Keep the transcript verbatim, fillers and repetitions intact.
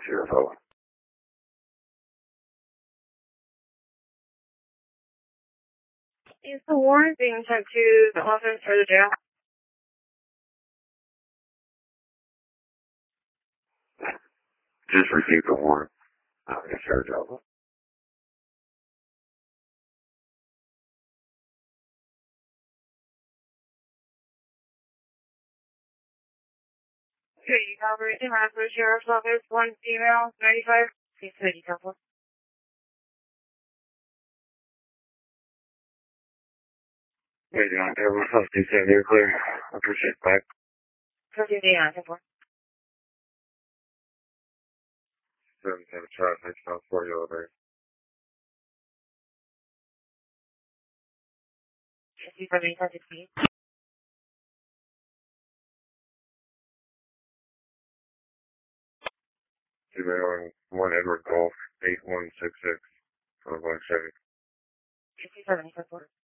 Sierra Papa. Is the warrant being sent to the office or the jail? Just received the warrant. Uh, yes, sir, Java. Okay, you covered in Radford Sheriff's Office, one female, ninety-five. Please say you cover. Wait, you want to everyone else do say they're clear? I appreciate that. Proceed to answer for. seven seven traffic, South forty elevator. fifty-seven, sixteen. Two Maryland, one Edward Golf, eight one six six, on a black Chevy. fifty-seven, four.